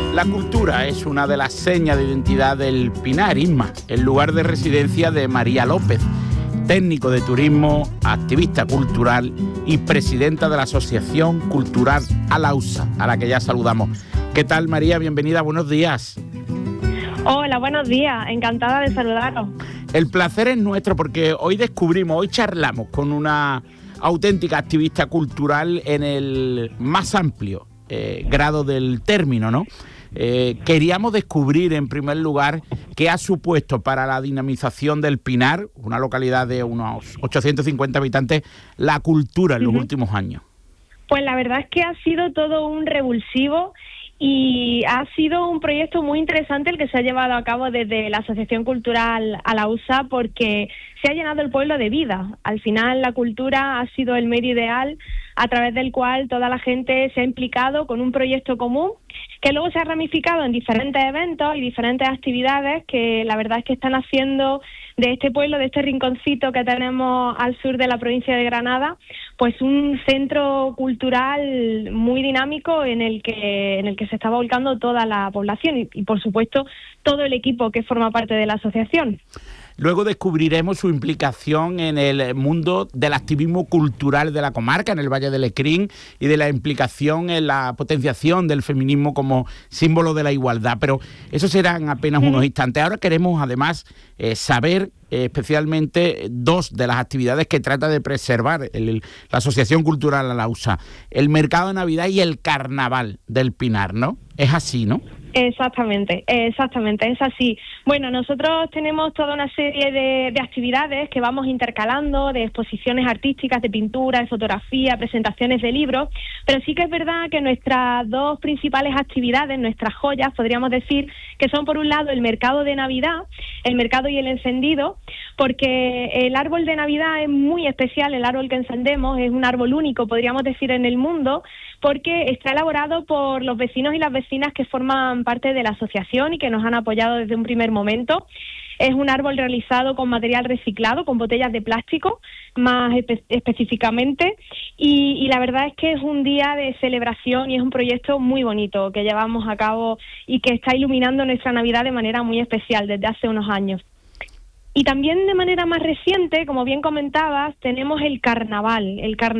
La cultura es una de las señas de identidad del Pinar, Isma, el lugar de residencia de María López, técnico de turismo, activista cultural y presidenta de la Asociación Cultural Alausa, a la que ya saludamos. ¿Qué tal, María? Bienvenida, buenos días. Hola, buenos días, encantada de saludaros. El placer es nuestro porque hoy charlamos con una auténtica activista cultural en el más amplio grado del término, ¿no? Queríamos descubrir en primer lugar qué ha supuesto para la dinamización del Pinar, una localidad de unos 850 habitantes, la cultura en los últimos años. Pues la verdad es que ha sido todo un revulsivo y ha sido un proyecto muy interesante el que se ha llevado a cabo desde la Asociación Cultural Alausa, porque se ha llenado el pueblo de vida. Al final la cultura ha sido el medio ideal a través del cual toda la gente se ha implicado con un proyecto común que luego se ha ramificado en diferentes eventos y diferentes actividades que la verdad es que están haciendo de este pueblo, de este rinconcito que tenemos al sur de la provincia de Granada, pues un centro cultural muy dinámico en el que se está volcando toda la población y por supuesto todo el equipo que forma parte de la asociación. Luego descubriremos su implicación en el mundo del activismo cultural de la comarca, en el Valle del Lecrín, y de la implicación en la potenciación del feminismo como símbolo de la igualdad. Pero eso serán apenas unos instantes. Ahora queremos, además, saber especialmente dos de las actividades que trata de preservar la Asociación Cultural Alausa: el mercado de Navidad y el carnaval del Pinar, ¿no? Es así, ¿no? Exactamente, es así. Bueno, nosotros tenemos toda una serie de actividades que vamos intercalando, de exposiciones artísticas, de pintura, de fotografía, presentaciones de libros, pero sí que es verdad que nuestras dos principales actividades, nuestras joyas, podríamos decir, que son por un lado el mercado de Navidad, el mercado y el encendido, porque el árbol de Navidad es muy especial, el árbol que encendemos es un árbol único, podríamos decir, en el mundo, porque está elaborado por los vecinos y las vecinas que forman parte de la asociación y que nos han apoyado desde un primer momento. Es un árbol realizado con material reciclado, con botellas de plástico, más específicamente, y la verdad es que es un día de celebración y es un proyecto muy bonito que llevamos a cabo y que está iluminando nuestra Navidad de manera muy especial desde hace unos años. Y también de manera más reciente, como bien comentabas, tenemos el carnaval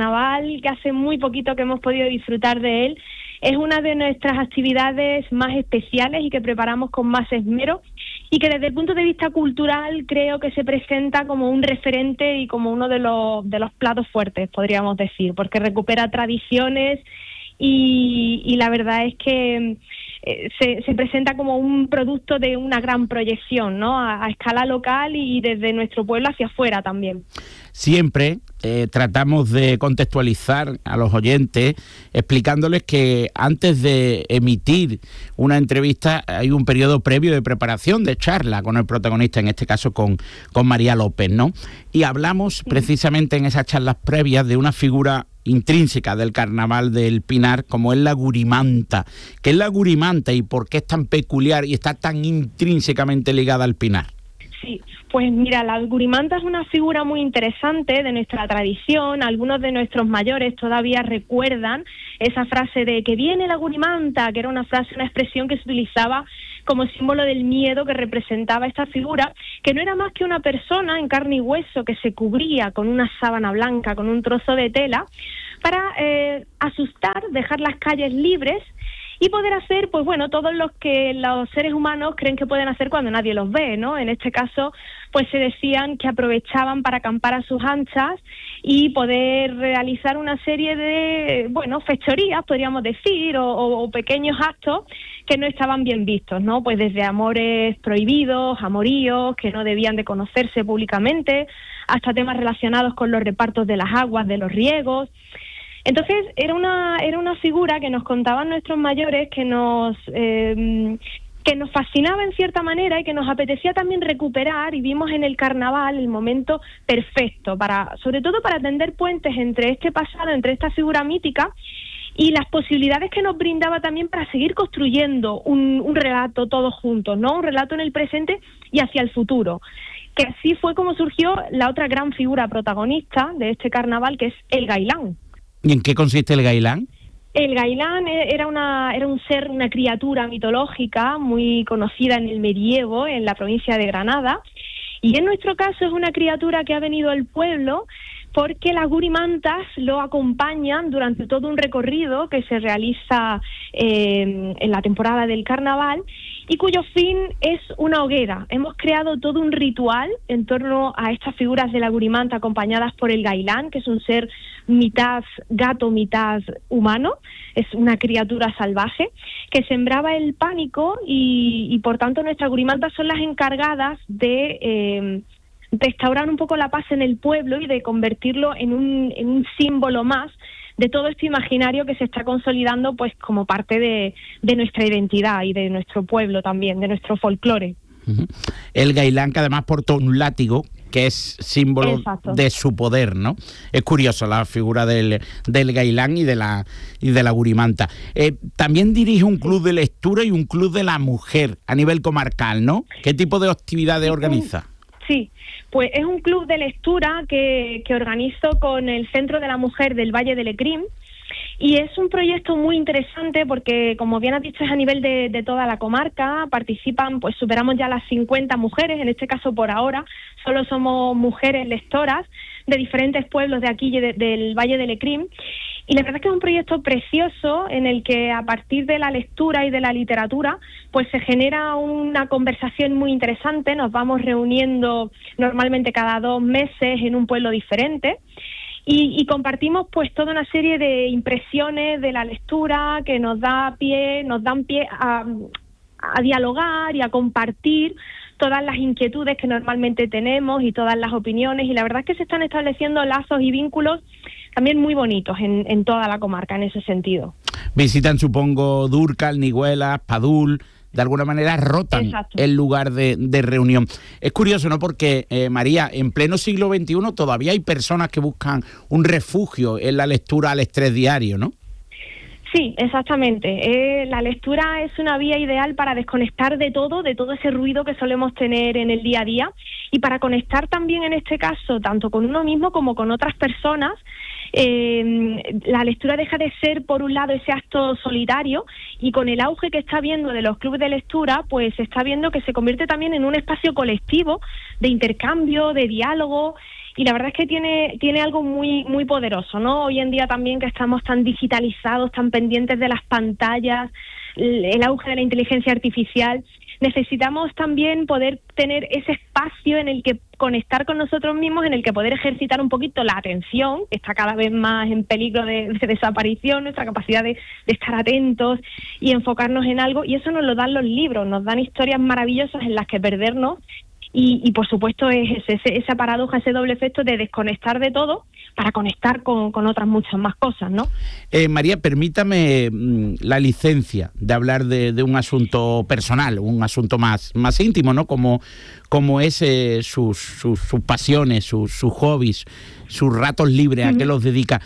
que hace muy poquito que hemos podido disfrutar de él. Es una de nuestras actividades más especiales y que preparamos con más esmero y que desde el punto de vista cultural creo que se presenta como un referente y como uno de los platos fuertes, podríamos decir, porque recupera tradiciones y la verdad es que se presenta como un producto de una gran proyección, ¿no? A escala local y desde nuestro pueblo hacia afuera también. Siempre tratamos de contextualizar a los oyentes explicándoles que antes de emitir una entrevista hay un periodo previo de preparación, de charla con el protagonista, en este caso con María López, ¿no? Y hablamos precisamente en esas charlas previas de una figura intrínseca del carnaval del Pinar, como es la gurimanta. ¿Qué es la gurimanta y por qué es tan peculiar y está tan intrínsecamente ligada al Pinar? Sí, pues mira, la gurimanta es una figura muy interesante de nuestra tradición. Algunos de nuestros mayores todavía recuerdan esa frase de que viene la gurimanta, que era una frase, una expresión que se utilizaba como símbolo del miedo que representaba esta figura, que no era más que una persona en carne y hueso que se cubría con una sábana blanca, con un trozo de tela, para asustar, dejar las calles libres y poder hacer, pues bueno, todo lo que los seres humanos creen que pueden hacer cuando nadie los ve, ¿no? En este caso, pues se decían que aprovechaban para acampar a sus anchas y poder realizar una serie de, bueno, fechorías, podríamos decir, o pequeños actos que no estaban bien vistos, ¿no? Pues desde amores prohibidos, amoríos que no debían de conocerse públicamente, hasta temas relacionados con los repartos de las aguas, de los riegos. Entonces era una figura que nos contaban nuestros mayores que nos fascinaba en cierta manera y que nos apetecía también recuperar, y vimos en el carnaval el momento perfecto sobre todo para tender puentes entre este pasado, entre esta figura mítica y las posibilidades que nos brindaba también para seguir construyendo un relato todos juntos, ¿no? Un relato en el presente y hacia el futuro. Que así fue como surgió la otra gran figura protagonista de este carnaval, que es el gailán. ¿Y en qué consiste el gailán? El gailán era un ser, una criatura mitológica muy conocida en el medievo, en la provincia de Granada, y en nuestro caso es una criatura que ha venido al pueblo porque las gurimantas lo acompañan durante todo un recorrido que se realiza en la temporada del carnaval y cuyo fin es una hoguera. Hemos creado todo un ritual en torno a estas figuras de la gurimanta acompañadas por el gailán, que es un ser mitad gato, mitad humano, es una criatura salvaje, que sembraba el pánico y por tanto nuestras gurimantas son las encargadas de restaurar un poco la paz en el pueblo y de convertirlo en un símbolo más de todo este imaginario que se está consolidando pues como parte de nuestra identidad y de nuestro pueblo también, de nuestro folclore. El gailán, que además portó un látigo, que es símbolo Exacto. de su poder, ¿no? Es curioso la figura del gailán y de la gurimanta. También dirige un club de lectura y un club de la mujer a nivel comarcal, ¿no? ¿Qué tipo de actividades organiza? Sí, pues es un club de lectura que organizo con el Centro de la Mujer del Valle de Lecrín y es un proyecto muy interesante porque, como bien has dicho, es a nivel de toda la comarca, participan, pues superamos ya las 50 mujeres, en este caso por ahora, solo somos mujeres lectoras de diferentes pueblos de aquí del Valle de Lecrín. Y la verdad es que es un proyecto precioso en el que a partir de la lectura y de la literatura pues se genera una conversación muy interesante. Nos vamos reuniendo normalmente cada 2 meses en un pueblo diferente y compartimos pues toda una serie de impresiones de la lectura que nos dan pie a dialogar y a compartir todas las inquietudes que normalmente tenemos y todas las opiniones, y la verdad es que se están estableciendo lazos y vínculos también muy bonitos en toda la comarca en ese sentido. Visitan, supongo, Dúrcal, Niguelas, Padul, de alguna manera rotan Exacto. el lugar de reunión. Es curioso, ¿no? Porque, María, en pleno siglo XXI todavía hay personas que buscan un refugio en la lectura al estrés diario, ¿no? Sí, exactamente. La lectura es una vía ideal para desconectar de todo ese ruido que solemos tener en el día a día y para conectar también en este caso tanto con uno mismo como con otras personas. La lectura deja de ser, por un lado, ese acto solitario y con el auge que está habiendo de los clubes de lectura, pues se está viendo que se convierte también en un espacio colectivo de intercambio, de diálogo. Y la verdad es que tiene algo muy muy poderoso, ¿no? Hoy en día también que estamos tan digitalizados, tan pendientes de las pantallas, el auge de la inteligencia artificial, necesitamos también poder tener ese espacio en el que conectar con nosotros mismos, en el que poder ejercitar un poquito la atención, que está cada vez más en peligro de desaparición, nuestra capacidad de estar atentos y enfocarnos en algo, y eso nos lo dan los libros, nos dan historias maravillosas en las que perdernos. Y por supuesto es esa paradoja, ese doble efecto de desconectar de todo para conectar con otras muchas más cosas, ¿no? María, permítame la licencia de hablar de un asunto personal, un asunto más íntimo, ¿no? Como es sus pasiones, sus hobbies, sus ratos libres, a qué los dedica.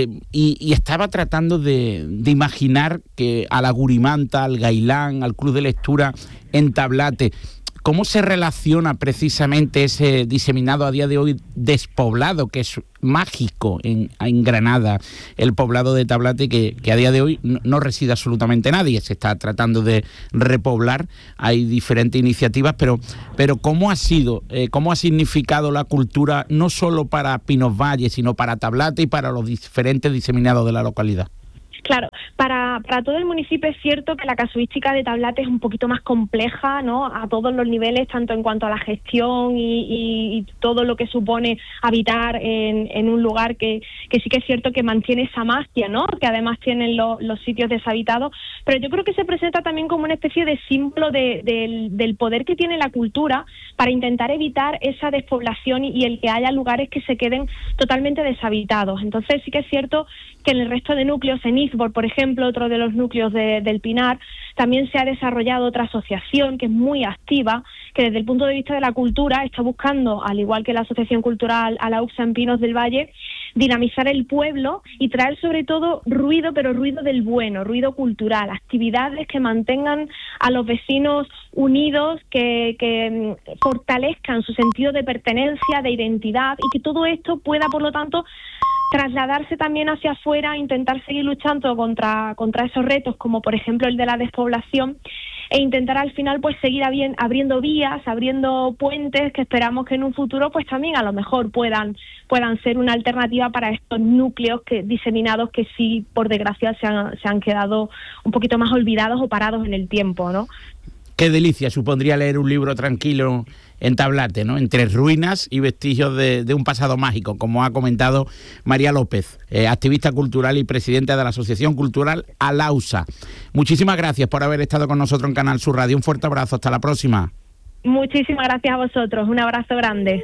Y estaba tratando de imaginar que a la gurimanta, al gailán, al club de lectura en Tablate, ¿cómo se relaciona precisamente ese diseminado a día de hoy despoblado, que es mágico en Granada, el poblado de Tablate, que a día de hoy no reside absolutamente nadie? Se está tratando de repoblar, hay diferentes iniciativas, pero ¿cómo ha sido, cómo ha significado la cultura no solo para Pinos Valle, sino para Tablate y para los diferentes diseminados de la localidad? Claro, para todo el municipio es cierto que la casuística de Tablate es un poquito más compleja, ¿no? A todos los niveles, tanto en cuanto a la gestión y todo lo que supone habitar en un lugar que sí que es cierto que mantiene esa magia, ¿no? Que además tienen los sitios deshabitados, pero yo creo que se presenta también como una especie de símbolo del poder que tiene la cultura para intentar evitar esa despoblación y el que haya lugares que se queden totalmente deshabitados. Entonces sí que es cierto que en el resto de núcleos, en Isbor, por ejemplo, otro de los núcleos del Pinar, también se ha desarrollado otra asociación que es muy activa, que desde el punto de vista de la cultura está buscando, al igual que la Asociación Cultural Alauxa en Pinos del Valle, dinamizar el pueblo y traer sobre todo ruido, pero ruido del bueno, ruido cultural, actividades que mantengan a los vecinos unidos, que fortalezcan su sentido de pertenencia, de identidad, y que todo esto pueda, por lo tanto, trasladarse también hacia afuera, intentar seguir luchando contra esos retos, como por ejemplo el de la despoblación, e intentar al final pues seguir abriendo vías, abriendo puentes que esperamos que en un futuro pues también a lo mejor puedan ser una alternativa para estos núcleos diseminados que sí, por desgracia, se han quedado un poquito más olvidados o parados en el tiempo, ¿no? Qué delicia supondría leer un libro tranquilo en Tablate, ¿no? Entre ruinas y vestigios de un pasado mágico, como ha comentado María López, activista cultural y presidenta de la Asociación Cultural Alausa. Muchísimas gracias por haber estado con nosotros en Canal Sur Radio. Un fuerte abrazo, hasta la próxima. Muchísimas gracias a vosotros, un abrazo grande.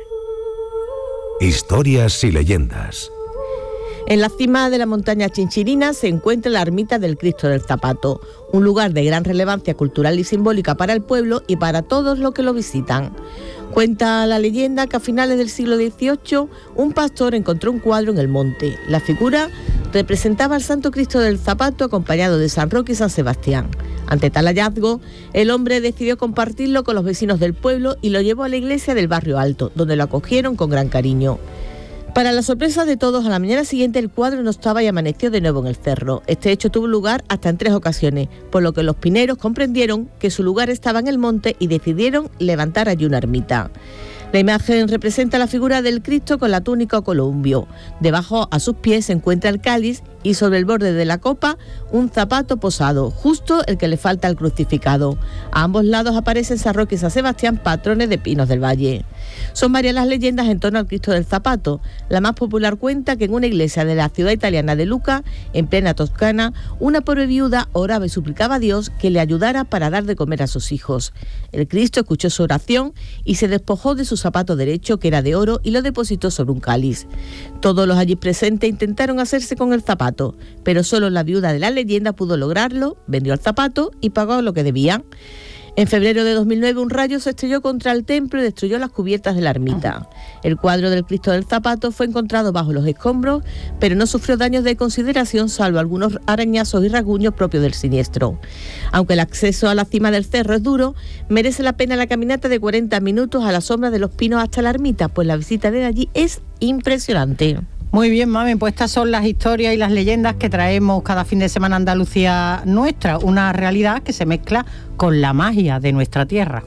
Historias y leyendas. En la cima de la montaña Chinchirina se encuentra la ermita del Cristo del Zapato, un lugar de gran relevancia cultural y simbólica para el pueblo y para todos los que lo visitan. Cuenta la leyenda que a finales del siglo XVIII un pastor encontró un cuadro en el monte. La figura representaba al Santo Cristo del Zapato acompañado de San Roque y San Sebastián. Ante tal hallazgo, el hombre decidió compartirlo con los vecinos del pueblo y lo llevó a la iglesia del Barrio Alto, donde lo acogieron con gran cariño. Para la sorpresa de todos, a la mañana siguiente el cuadro no estaba y amaneció de nuevo en el cerro. Este hecho tuvo lugar hasta en 3 ocasiones, por lo que los pineros comprendieron que su lugar estaba en el monte y decidieron levantar allí una ermita. La imagen representa la figura del Cristo con la túnica o columbio. Debajo, a sus pies, se encuentra el cáliz y sobre el borde de la copa un zapato posado, justo el que le falta al crucificado. A ambos lados aparecen San Roque y San Sebastián, patrones de Pinos del Valle. Son varias las leyendas en torno al Cristo del Zapato. La más popular cuenta que en una iglesia de la ciudad italiana de Lucca, en plena Toscana, una pobre viuda oraba y suplicaba a Dios que le ayudara para dar de comer a sus hijos. El Cristo escuchó su oración y se despojó de su zapato derecho, que era de oro, y lo depositó sobre un cáliz. Todos los allí presentes intentaron hacerse con el zapato, pero solo la viuda de la leyenda pudo lograrlo, vendió el zapato y pagó lo que debía. En febrero de 2009 un rayo se estrelló contra el templo y destruyó las cubiertas de la ermita. El cuadro del Cristo del Zapato fue encontrado bajo los escombros, pero no sufrió daños de consideración salvo algunos arañazos y rasguños propios del siniestro. Aunque el acceso a la cima del cerro es duro, merece la pena la caminata de 40 minutos a la sombra de los pinos hasta la ermita, pues la visita de allí es impresionante. Muy bien, mami, pues estas son las historias y las leyendas que traemos cada fin de semana a Andalucía nuestra, una realidad que se mezcla con la magia de nuestra tierra.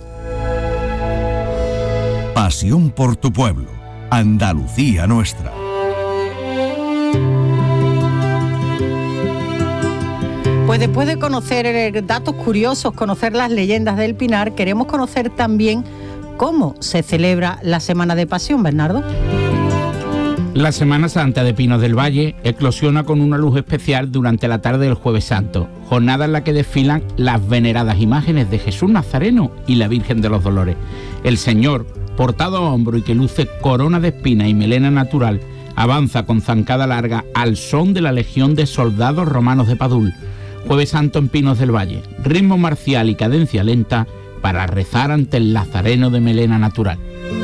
Pasión por tu pueblo, Andalucía nuestra. Pues después de conocer datos curiosos, conocer las leyendas del Pinar, queremos conocer también cómo se celebra la Semana de Pasión, Bernardo. La Semana Santa de Pinos del Valle eclosiona con una luz especial durante la tarde del Jueves Santo, jornada en la que desfilan las veneradas imágenes de Jesús Nazareno y la Virgen de los Dolores. El Señor, portado a hombro y que luce corona de espina y melena natural, avanza con zancada larga al son de la legión de soldados romanos de Padul. Jueves Santo en Pinos del Valle, ritmo marcial y cadencia lenta para rezar ante el Nazareno de melena natural.